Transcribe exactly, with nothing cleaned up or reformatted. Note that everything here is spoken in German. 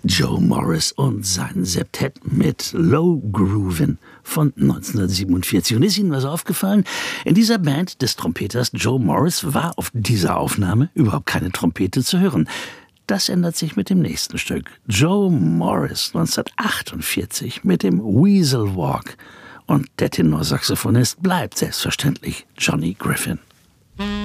Joe Morris und sein Septett mit Low Groovin' von neunzehnhundertsiebenundvierzig. Und ist Ihnen was aufgefallen? In dieser Band des Trompeters Joe Morris war auf dieser Aufnahme überhaupt keine Trompete zu hören. Das ändert sich mit dem nächsten Stück. Joe Morris neunzehnhundertachtundvierzig mit dem Weasel Walk. Und der Tenorsaxophonist bleibt selbstverständlich Johnny Griffin.